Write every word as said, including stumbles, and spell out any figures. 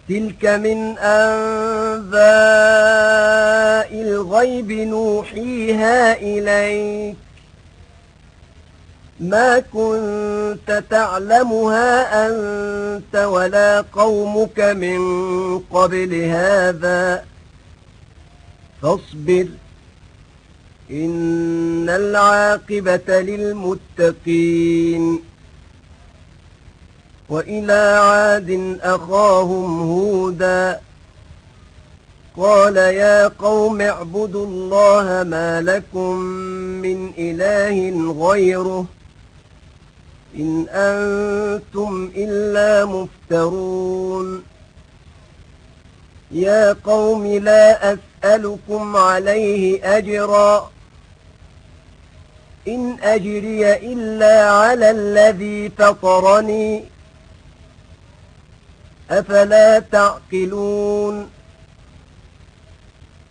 تلك من أنباء الغيب نوحيها إليك ما كنت تعلمها أنت ولا قومك من قبل هذا فاصبر إن العاقبة للمتقين. وإلى عاد أخاهم هودا قال يا قوم اعبدوا الله ما لكم من إله غيره إن أنتم إلا مفترون. يا قوم لا أسألكم عليه أجرا إن أجري إلا على الذي فطرني أفلا تعقلون.